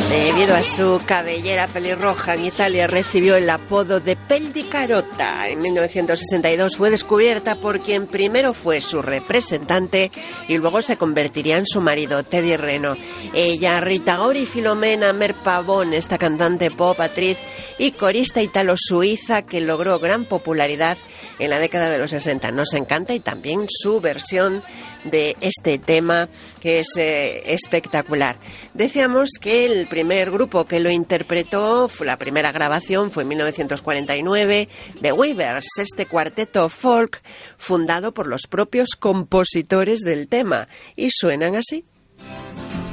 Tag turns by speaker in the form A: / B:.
A: Debido a su cabellera pelirroja, en Italia recibió el apodo de Pel di Carota. En 1962 fue descubierta por quien primero fue su representante y luego se convertiría en su marido, Teddy Reno. Ella, Rita Ora y Filomena Merpavón, esta cantante pop, actriz y corista italo-suiza que logró gran popularidad en la década de los 60. Nos encanta, y también su versión de este tema, que es espectacular. Decíamos que el primer grupo que lo interpretó, la primera grabación fue en 1949, The Weavers, este cuarteto folk fundado por los propios compositores del tema, y suenan así.